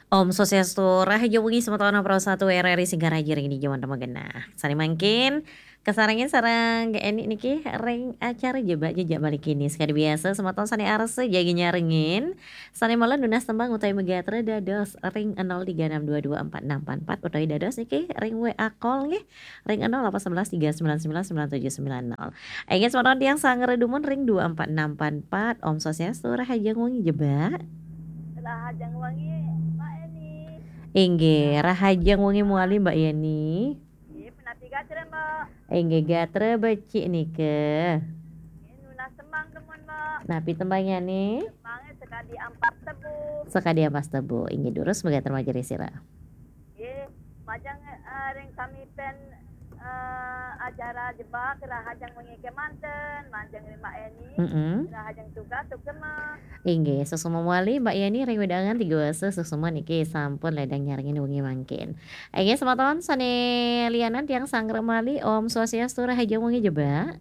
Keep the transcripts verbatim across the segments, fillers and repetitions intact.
Om Swastiastu, rahayu wengi semeton praosatu R R I Singaraja ring di jaman Damagena. Sani mangkin kasarangin sareng G Eni niki ring acara jeba jejak balik kini sekali biasa semeton sani arse jagi nyaringin sani malam dunas tembang utai megatra dados ring nol tiga enam dua dua empat enam empat empat utai dados niki ring W A call nggih ring nol delapan satu satu tiga sembilan sembilan sembilan tujuh sembilan nol. Aingin semeton tiang sangeredumun ring dua empat enam empat empat. Om Swastiastu, rahayu wengi jeba. Rahajang wangi Mbak Eni. Inggih, rahajang wengi moali Mbak Yeni. Nggih, penapi gatra Mbak. Inggih gatra becik nike. Nggih, nunas tembang demun Mbak. Napi tembangnya nih? Tembangnya sekadi ampas tebu. Sekadi ampas tebu. Inggih durus sebagai termajari sira. Nggih, majang uh, ring kami pen uh, acara jebak rahajang wengi ke manten, manjang ring Mbak Eni. Mm -mm. Rahajang tugas tuk kema. Inggih, susuma moali Mbak Yani ring wedangan tiga wase susuma niki sampun ledang nyaringin wengi mangkin. Inggih semeton sane lianan tiang sangre mali Om Swastiastu, rahayu wengi jeba.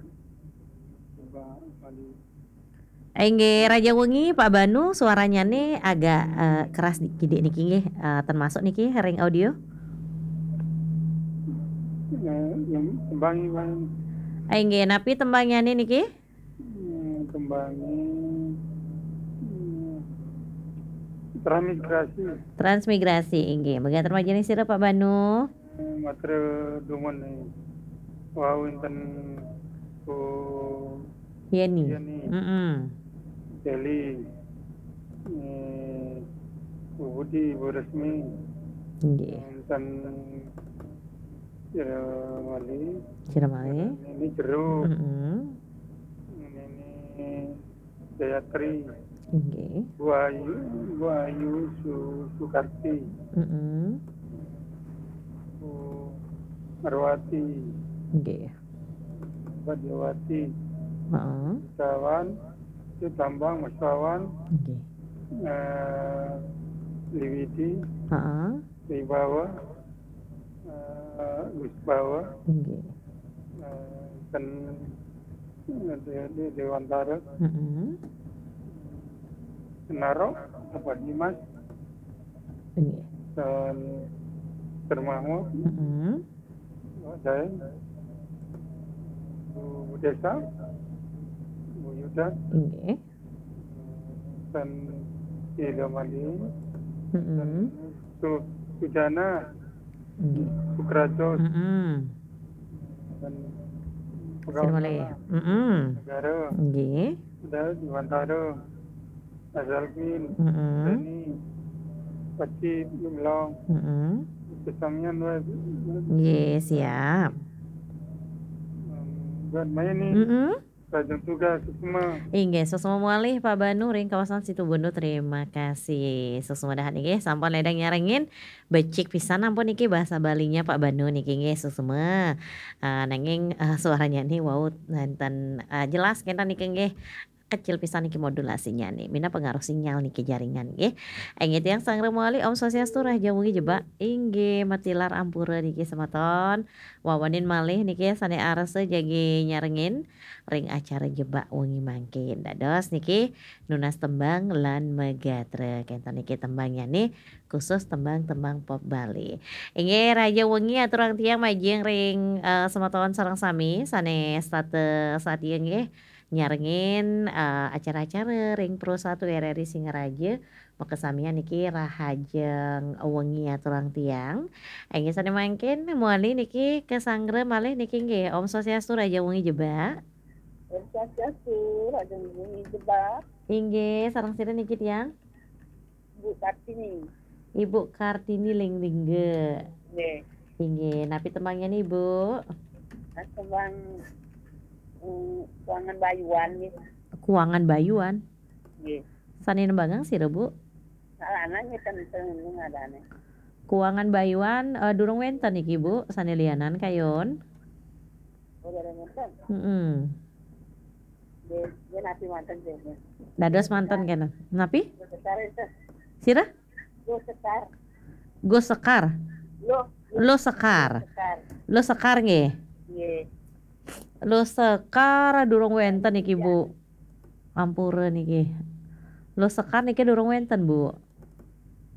Inggih raja wengi Pak Banu suaranya nih agak uh, keras dikit niki nggih uh, termasuk niki ring audio. Yang tembangi bang. Inggih napi tembangnya nih niki? Tembangi transmigrasi. Transmigrasi inggih. Mega termajani sira Pak Banu. Matre dumun nih. Wow inten ku Yeni. Yeni. Mm -mm. Deli. Eh, Budi Bu Resmi. Inggih. Inten Cira Mali. Cira Mali. Ini jeruk. Mm -mm. Ini Jayatri. Inggih. Bu Ayu, Bu Ayu Su Sukarti. Mm -mm. Bu Marwati. Inggih. Badiawati. Heeh. Kawan, itu tambang Masawan. Inggih. Eh, Liwidi. Heeh. Wibawa. Eh, Wisbawa. Inggih. Eh, dan de, de, Dewantara. Mm -mm. Senaro, apa Dimas. Inggih. Dan Termahmud. Mm -mm. Saya Bu Desa, Bu Yuda, Inggih. dan Ida Mandi, Mm dan -mm. Su Sujana, Inggih. Sukrajo, Mm -mm. dan Cira Mali. Mm -mm. Negara, Inggih. ada Dewantara, Azalvin, Mm -mm. Deni, Pacit, Lumlong, Mm -mm. Kesamian, Nggih, siap. dan Mayani, Mm -mm. Rajang Tugas, semua. Inggih, susuma malih Pak Banu ring kawasan Situbondo, terima kasih. Susuma dahan nggih sampun ledang nyaringin becik pisan ampun niki bahasa Balinya Pak Banu niki nggih susuma. Uh, nanging uh, suaranya nih wow nanten uh, jelas kenta niki nggih kecil pisan niki modulasinya nih. Mina pengaruh sinyal niki jaringan nggih. Engit yang sangre moali Om Swastiastu, rahayu wengi jeba. Inggih matilar ampura niki semeton. Wawanin malih niki sane arese jagi nyarengin ring acara jebak wengi mangkin. Dados niki nunas tembang lan megatre. Kenten niki tembangnya nih khusus tembang-tembang pop Bali. Inggih rahayu wengi aturang tiang majeng ring uh, semeton sareng sami sane state saat ieu nggih nyarengin uh, acara-acara ring Pro satu R R I Singaraja makasamian niki rahajeng wengi aturang tiang. Inggih sane mangkin moali niki kesangre malih niki nggih Om Swastiastu, rahayu wengi jeba. Om Swastiastu, rahajang wengi jebak. Inggih sareng sira niki tiang. Bu Kartini. Ibu Kartini Linglingge. Nggih. Inggih, napi tembangnya nih Bu? Tembang um, Kuangan Bayuan nih. Kuangan Bayuan. Nggih. Sani nembangang sira Bu? Salana ngeten-ngeten ngadane. Kuangan Bayuan uh, durung wenten niki Bu, sani lianan kayon. Oh, durung wenten. Heeh. Dia, dia napi mantan dia. Dados mantan kena. Napi? Go sekar itu. Sira? Go sekar. Go sekar. Lo. Lo sekar. Sekar. Lo sekar nggih. Nggih. Lo sekar durung wenten niki Bu. Ampura niki. Lo sekar niki durung wenten Bu.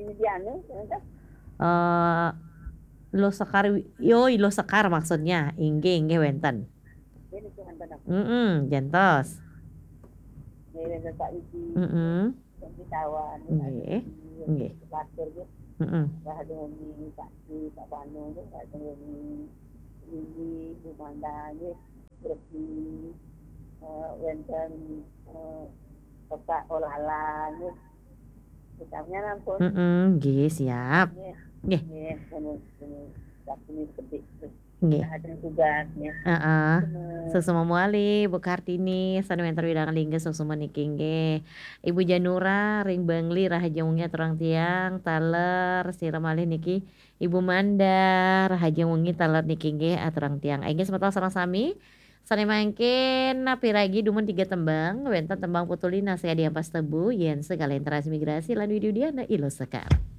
Diana, kan? Eh Lo sekar yo lo sekar maksudnya. Inggih inggih wenten. Ini tuh hantar aku. Heeh, jantos. Ini Bapak Iji. Heeh. Yang ditawan. Nggih. Nggih. Pastor gitu. Heeh. Bahadoni Pak Si, Pak Bano tu, Pak Tengoni, Lili, Bu Manda ni, berarti wenten Bapak Olalan ni, ucapnya nampun. Heeh, nggih siap. Nggih. Ni, kami kami waktu ni sedih. Nggih. Ada tugasnya. Heeh. Susuma muali Bu Kartini sanewen terwidang linggih susuma niki nggih. Ibu Janura ring Bangli rahaja wengi aturang tiang taler sira malih niki Ibu Manda rahaja wengi taler niki nggih aturang tiang. Inggih semeton sareng sami sane mangkin napiragi dumun tiga tembang wenten tembang putulina saya diampas tebu yen segala interaksi migrasi lan widiudiana ilo sekar.